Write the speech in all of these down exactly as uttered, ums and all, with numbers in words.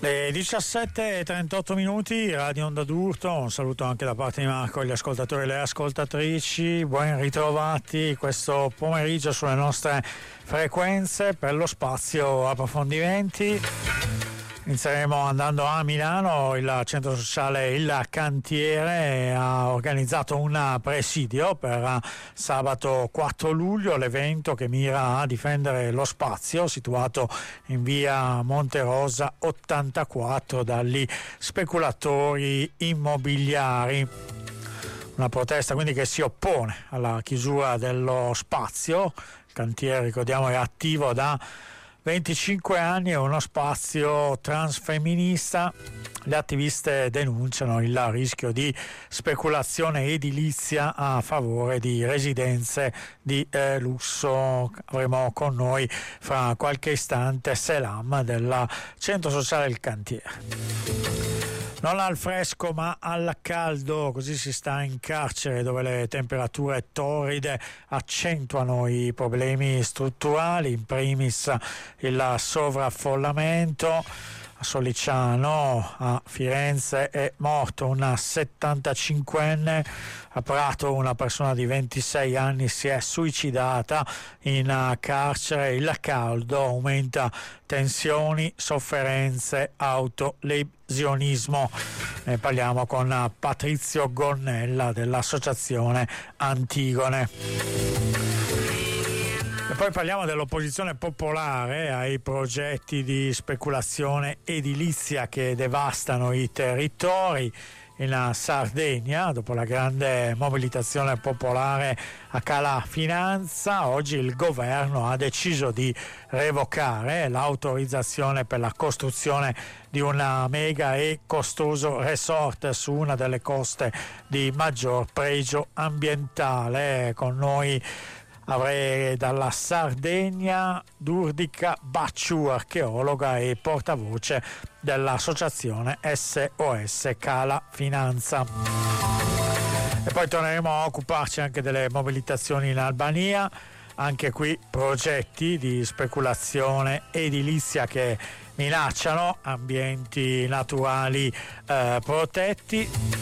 Le diciassette e trentotto minuti, Radio Onda d'Urto, un saluto anche da parte di Marco agli ascoltatori e le ascoltatrici, ben ritrovati questo pomeriggio sulle nostre frequenze per lo spazio approfondimenti. Inizieremo andando a Milano. Il centro sociale Il Cantiere ha organizzato un presidio per sabato quattro luglio, l'evento che mira a difendere lo spazio situato in via Monte Rosa ottantaquattro dagli speculatori immobiliari. Una protesta quindi che si oppone alla chiusura dello spazio. Il cantiere, ricordiamo, è attivo da venticinque anni, è uno spazio transfemminista. Le attiviste denunciano il rischio di speculazione edilizia a favore di residenze di eh, lusso. Avremo con noi fra qualche istante Selam del centro sociale Il Cantiere. Non al fresco ma al caldo, così si sta in carcere, dove le temperature torride accentuano i problemi strutturali, in primis il sovraffollamento. A Sollicciano, a Firenze, è morto un settantacinquenne. A Prato una persona di ventisei anni si è suicidata in carcere. Il caldo aumenta tensioni, sofferenze, autolesionismo. Ne parliamo con Patrizio Gonnella dell'associazione Antigone. E poi parliamo dell'opposizione popolare ai progetti di speculazione edilizia che devastano i territori. In Sardegna, dopo la grande mobilitazione popolare a Cala Finanza, oggi il governo ha deciso di revocare l'autorizzazione per la costruzione di una mega e costoso resort su una delle coste di maggior pregio ambientale. Con noi avrei dalla Sardegna Durdica Bacciu, archeologa e portavoce dell'associazione S O S Cala Finanza. E poi torneremo a occuparci anche delle mobilitazioni in Albania. Anche qui progetti di speculazione edilizia che minacciano ambienti naturali eh, protetti.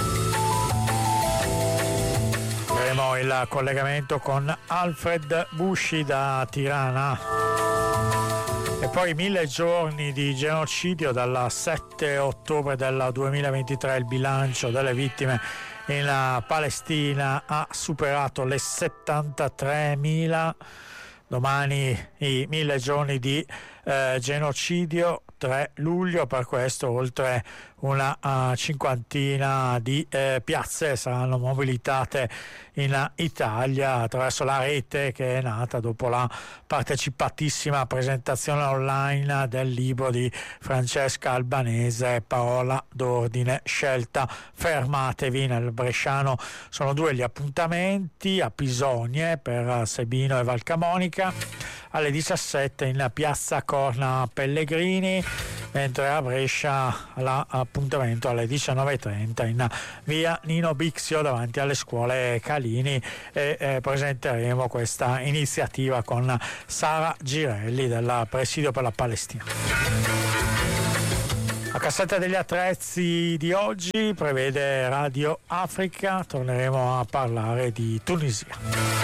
Avremo il collegamento con Alfred Busci da Tirana. E poi mille giorni di genocidio, dal sette ottobre del duemilaventitré il bilancio delle vittime in Palestina ha superato le settantatremila. Domani i mille giorni di eh, genocidio, tre luglio, per questo oltre una uh, cinquantina di eh, piazze saranno mobilitate in Italia attraverso la rete che è nata dopo la partecipatissima presentazione online del libro di Francesca Albanese, Parola d'ordine, scelta, fermatevi. Nel bresciano sono due gli appuntamenti: a Pisogne per Sebino e Valcamonica alle diciassette in piazza Corna Pellegrini, mentre a Brescia l'appuntamento alle diciannove e trenta in via Nino Bixio davanti alle scuole Calini, e eh, presenteremo questa iniziativa con Sara Girelli del Presidio per la Palestina. La cassetta degli attrezzi di oggi prevede Radio Africa, torneremo a parlare di Tunisia.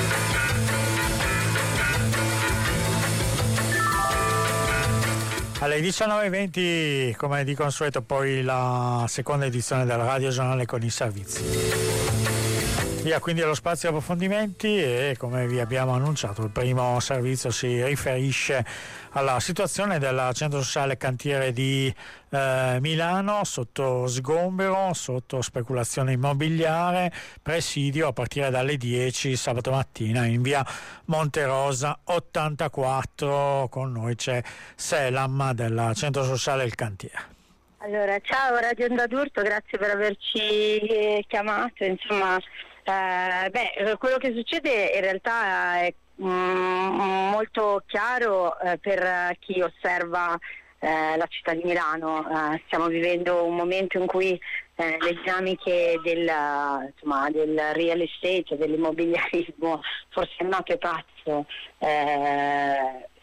Alle diciannove e venti, come di consueto, poi la seconda edizione del Radio Giornale con i servizi. Via quindi allo spazio approfondimenti, e come vi abbiamo annunciato il primo servizio si riferisce alla situazione del centro sociale Cantiere di eh, Milano, sotto sgombero, sotto speculazione immobiliare, presidio a partire dalle dieci sabato mattina in via Monte Rosa ottantaquattro. Con noi c'è Selam del centro sociale Il Cantiere. Allora, ciao Radio Onda d'Urto, grazie per averci chiamato. Insomma, eh, beh, quello che succede in realtà è mm, molto chiaro eh, per chi osserva eh, la città di Milano. Eh, stiamo vivendo un momento in cui eh, le dinamiche del, insomma, del real estate, dell'immobiliarismo, forse è nato e pazzo, eh,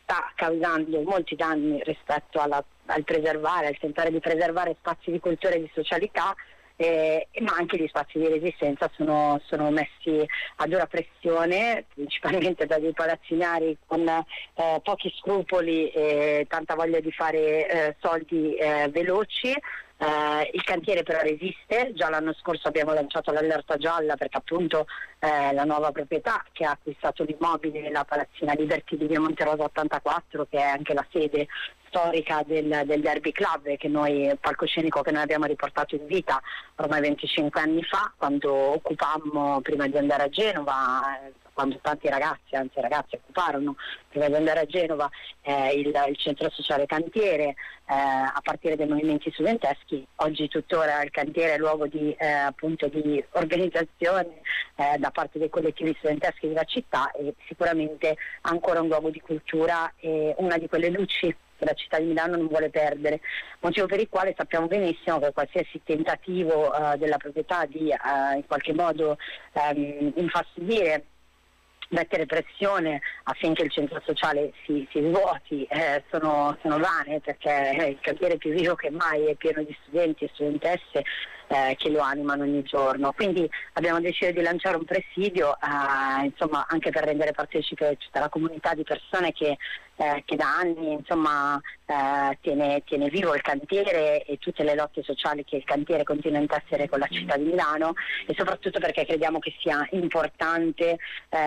sta causando molti danni rispetto alla, al preservare, al tentare di preservare spazi di cultura e di socialità, eh, ma anche gli spazi di resistenza sono, sono messi a dura pressione, principalmente da dei palazzinari con eh, pochi scrupoli e tanta voglia di fare eh, soldi eh, veloci. Uh, il cantiere però resiste, già l'anno scorso abbiamo lanciato l'allerta gialla perché appunto eh, la nuova proprietà che ha acquistato l'immobile, la Palazzina Liberty di via Monterosa ottantaquattro, che è anche la sede storica del, del Derby Club, e che noi, palcoscenico che noi abbiamo riportato in vita ormai venticinque anni fa, quando occupammo, prima di andare a Genova, eh, quando tanti ragazzi, anzi ragazzi occuparono prima di andare a Genova eh, il, il centro sociale Cantiere, eh, a partire dai movimenti studenteschi. Oggi tuttora il cantiere è luogo di, eh, appunto di organizzazione eh, da parte dei collettivi studenteschi della città, e sicuramente ancora un luogo di cultura e una di quelle luci che la città di Milano non vuole perdere, motivo per il quale sappiamo benissimo che qualsiasi tentativo eh, della proprietà di eh, in qualche modo ehm, infastidire, mettere pressione affinché il centro sociale si, si svuoti eh, sono, sono vane, perché eh, il cantiere più vivo che mai è pieno di studenti e studentesse eh, che lo animano ogni giorno. Quindi abbiamo deciso di lanciare un presidio eh, insomma, anche per rendere partecipe tutta la comunità di persone che, eh, che da anni insomma, eh, tiene, tiene vivo il cantiere e tutte le lotte sociali che il cantiere continua a intessere con la città di Milano, e soprattutto perché crediamo che sia importante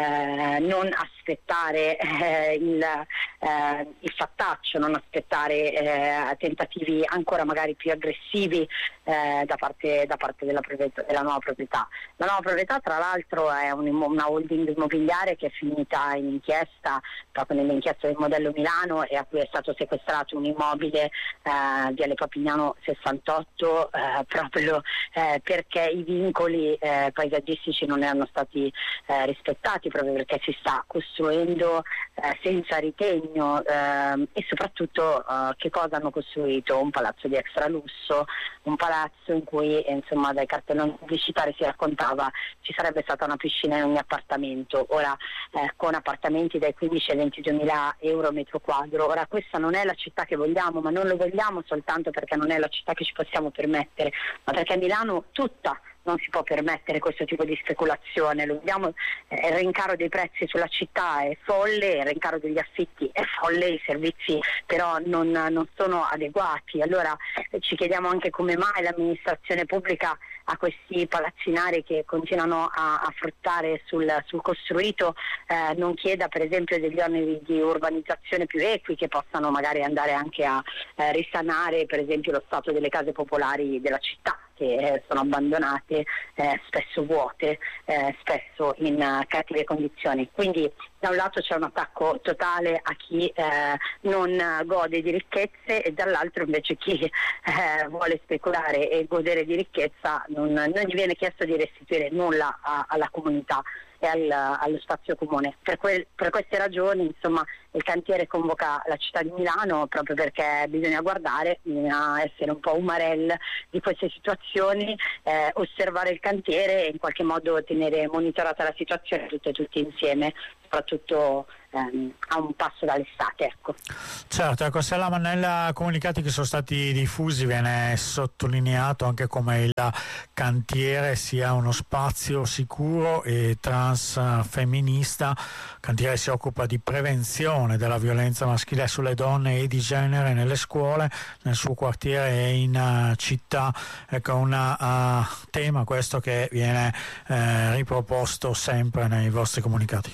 eh, non aspettare eh, il, eh, il fattaccio, non aspettare eh, tentativi ancora magari più aggressivi eh, da parte, da parte della, proprietà, della nuova proprietà. La nuova proprietà tra l'altro è un, una holding immobiliare che è finita in inchiesta, proprio nell'inchiesta del modello Milano, e a cui è stato sequestrato un immobile eh, viale Papignano sessantotto eh, proprio eh, perché i vincoli eh, paesaggistici non erano stati eh, rispettati, proprio perché si sta costruendo eh, senza ritegno eh, e soprattutto eh, che cosa hanno costruito? Un palazzo di extra lusso, un palazzo in cui eh, insomma dai cartelloni pubblicitari si raccontava ci sarebbe stata una piscina in ogni appartamento, ora eh, con appartamenti dai quindici ai ventidue mila euro metro quadro. Ora questa non è la città che vogliamo, ma non lo vogliamo soltanto perché non è la città che ci possiamo permettere, ma perché Milano tutta non si può permettere questo tipo di speculazione. Lo vediamo, eh, il rincaro dei prezzi sulla città è folle, il rincaro degli affitti è folle, i servizi però non, non sono adeguati. Allora eh, ci chiediamo anche come mai l'amministrazione pubblica a questi palazzinari che continuano a, a fruttare sul, sul costruito eh, non chieda per esempio degli oneri di urbanizzazione più equi che possano magari andare anche a eh, risanare per esempio lo stato delle case popolari della città, che eh, sono abbandonate, eh, spesso vuote, eh, spesso in uh, cattive condizioni. Quindi da un lato c'è un attacco totale a chi eh, non gode di ricchezze, e dall'altro invece chi eh, vuole speculare e godere di ricchezza non, non gli viene chiesto di restituire nulla a, alla comunità e al, allo spazio comune. Per, quel, per queste ragioni insomma il cantiere convoca la città di Milano, proprio perché bisogna guardare, bisogna essere un po' umarell di queste situazioni, eh, osservare il cantiere e in qualche modo tenere monitorata la situazione tutte e tutti insieme, soprattutto ehm, a un passo dall'estate. Ecco. Certo, ecco, Stella, nei comunicati che sono stati diffusi viene sottolineato anche come il cantiere sia uno spazio sicuro e transfemminista. Il cantiere si occupa di prevenzione della violenza maschile sulle donne e di genere nelle scuole, nel suo quartiere e in uh, città. Ecco, un uh, tema questo che viene uh, riproposto sempre nei vostri comunicati.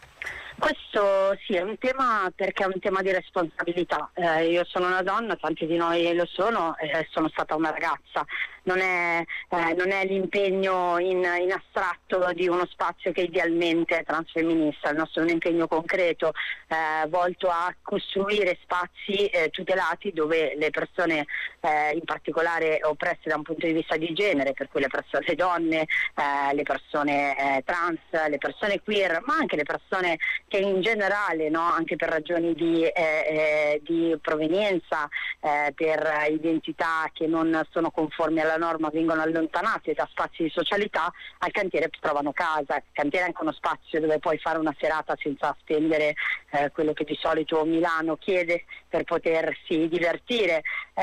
Questo sì, è un tema perché è un tema di responsabilità. Eh, io sono una donna, tanti di noi lo sono, eh, sono stata una ragazza. Non è, eh, non è l'impegno in, in astratto di uno spazio che idealmente è transfemminista, il nostro è un impegno concreto eh, volto a costruire spazi eh, tutelati dove le persone eh, in particolare oppresse da un punto di vista di genere, per cui le persone le donne, eh, le persone eh, trans, le persone queer, ma anche le persone che in generale, no? Anche per ragioni di, eh, eh, di provenienza, eh, per identità che non sono conformi alla norma, vengono allontanate da spazi di socialità, al cantiere trovano casa. Il cantiere è anche uno spazio dove puoi fare una serata senza spendere eh, quello che di solito Milano chiede per potersi divertire.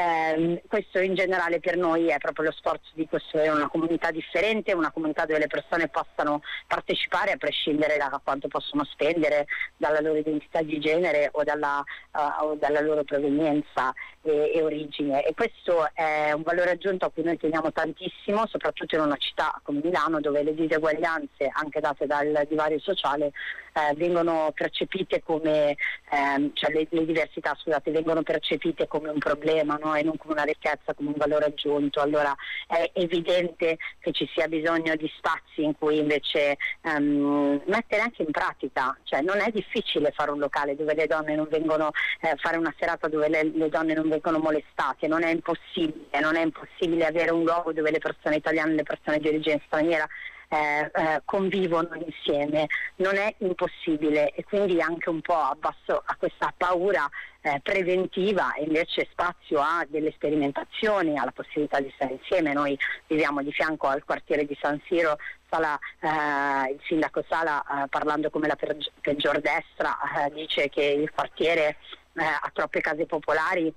Eh, questo in generale per noi è proprio lo sforzo di costruire una comunità differente, una comunità dove le persone possano partecipare a prescindere da quanto possono spendere, dalla loro identità di genere o dalla, uh, o dalla loro provenienza e, e origine. E questo è un valore aggiunto a cui noi teniamo tantissimo, soprattutto in una città come Milano, dove le diseguaglianze anche date dal divario sociale eh, vengono percepite come ehm, cioè le, le diversità scusate vengono percepite come un problema, no? E non come una ricchezza, come un valore aggiunto. Allora è evidente che ci sia bisogno di spazi in cui invece ehm, mettere anche in pratica, cioè non è difficile fare un locale dove le donne non vengono eh, fare una serata dove le, le donne non vengono molestate, non è impossibile, non è impossibile avere un luogo dove le persone italiane e le persone di origine straniera Eh, eh, convivono insieme, non è impossibile, e quindi anche un po' abbasso a questa paura eh, preventiva e invece spazio a delle sperimentazioni, alla possibilità di stare insieme. Noi viviamo di fianco al quartiere di San Siro. Sala, eh, il sindaco Sala, eh, parlando come la peggior destra, eh, dice che il quartiere eh, ha troppe case popolari.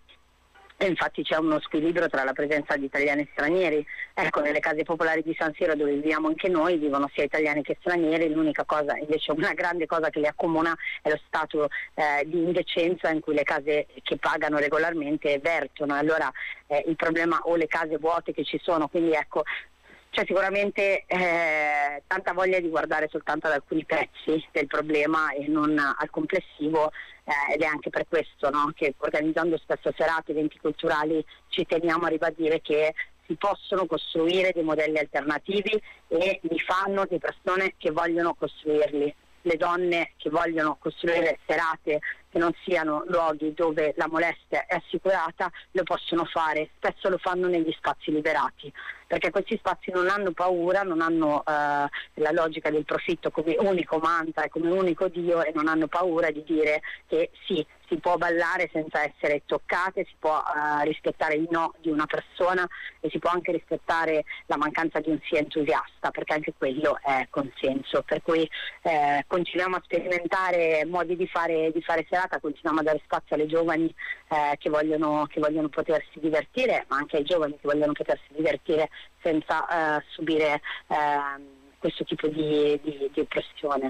E infatti c'è uno squilibrio tra la presenza di italiani e stranieri. Ecco, nelle case popolari di San Siro, dove viviamo anche noi, vivono sia italiani che stranieri. L'unica cosa, invece una grande cosa che li accomuna è lo stato eh, di indecenza in cui le case che pagano regolarmente vertono. Allora eh, il problema, o le case vuote che ci sono, quindi ecco, c'è sicuramente eh, tanta voglia di guardare soltanto ad alcuni pezzi del problema e non al complessivo, eh, ed è anche per questo, no, che organizzando spesso serate, eventi culturali, ci teniamo a ribadire che si possono costruire dei modelli alternativi e li fanno le persone che vogliono costruirli. Le donne che vogliono costruire serate che non siano luoghi dove la molestia è assicurata lo possono fare, spesso lo fanno negli spazi liberati, perché questi spazi non hanno paura, non hanno eh, la logica del profitto come unico mantra e come unico Dio, e non hanno paura di dire che sì, si può ballare senza essere toccate, si può eh, rispettare il no di una persona e si può anche rispettare la mancanza di un sì entusiasta, perché anche quello è consenso. Per cui eh, continuiamo a sperimentare modi di fare, di fare serata, continuiamo a dare spazio alle giovani eh, che vogliono, che vogliono potersi divertire, ma anche ai giovani che vogliono potersi divertire senza eh, subire eh, questo tipo di, di, di oppressione.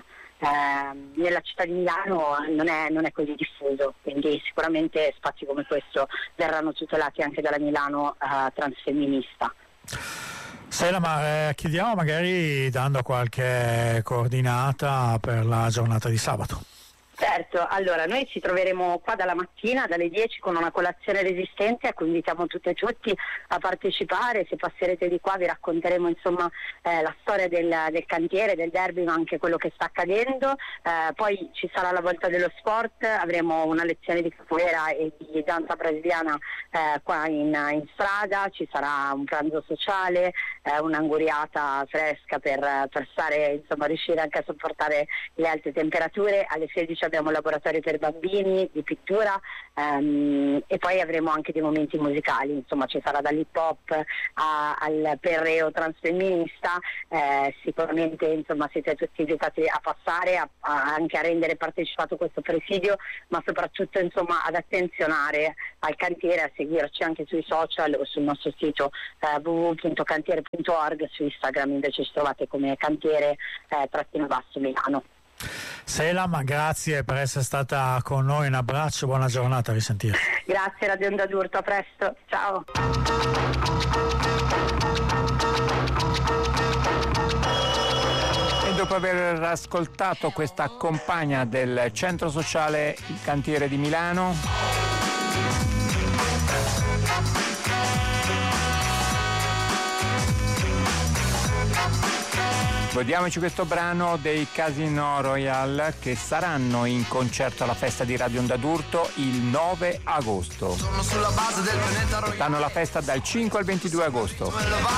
Eh, nella città di Milano non è, non è così diffuso, quindi sicuramente spazi come questo verranno tutelati anche dalla Milano eh, transfemminista. Sela, ma eh, chiediamo magari dando qualche coordinata per la giornata di sabato. Certo, allora noi ci troveremo qua dalla mattina, dalle dieci, con una colazione resistente a cui invitiamo tutte e tutti a partecipare. Se passerete di qua vi racconteremo insomma eh, la storia del, del cantiere, del derby, ma anche quello che sta accadendo. Eh, poi ci sarà la volta dello sport, avremo una lezione di capoeira e di danza brasiliana eh, qua in, in strada, ci sarà un pranzo sociale, eh, un'anguriata fresca per, per stare, insomma, riuscire anche a sopportare le alte temperature. Alle sedici abbiamo un laboratorio per bambini di pittura um, e poi avremo anche dei momenti musicali, insomma ci sarà dall'hip hop a, al perreo transfemminista. Eh, sicuramente insomma siete tutti invitati a passare, a, a anche a rendere partecipato questo presidio, ma soprattutto insomma ad attenzionare al cantiere, a seguirci anche sui social o sul nostro sito eh, w w w punto cantiere punto org. Su Instagram invece ci trovate come cantiere eh, trattino basso Milano. Selam, grazie per essere stata con noi, un abbraccio, buona giornata, a risentire. Grazie Radio Onda d'Urto, a presto, ciao. E dopo aver ascoltato questa compagna del centro sociale Il Cantiere di Milano, godiamoci questo brano dei Casino Royale, che saranno in concerto alla festa di Radio Onda d'Urto il nove agosto. Stanno alla festa dal cinque al ventidue agosto.